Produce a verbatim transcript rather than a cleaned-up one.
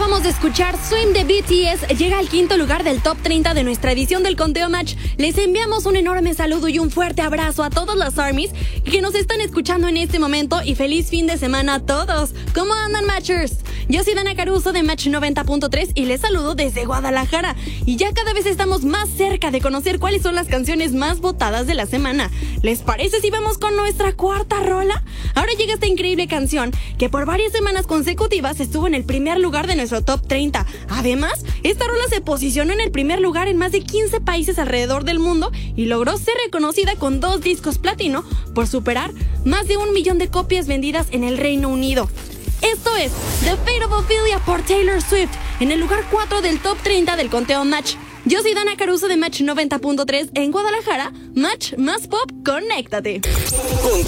Acabamos de escuchar Swim de B T S, llega al quinto lugar del top treinta de nuestra edición del Conteo Match. Les enviamos un enorme saludo y un fuerte abrazo a todas las ARMYs que nos están escuchando en este momento y feliz fin de semana a todos. ¿Cómo andan, Matchers? Yo soy Dana Caruso de Match noventa punto tres y les saludo desde Guadalajara. Y ya cada vez estamos más cerca de conocer cuáles son las canciones más votadas de la semana. ¿Les parece si vamos con nuestra cuarta rola? Ahora llega esta increíble canción que por varias semanas consecutivas estuvo en el primer lugar de nuestro top treinta. Además, esta rola se posicionó en el primer lugar en más de quince países alrededor del mundo y logró ser reconocida con dos discos platino por superar más de un millón de copias vendidas en el Reino Unido. Esto es The Fate of Ophelia por Taylor Swift, en el lugar cuatro del top treinta del Conteo Match. Yo soy Dana Caruso de Match noventa punto tres en Guadalajara. Match más pop, conéctate.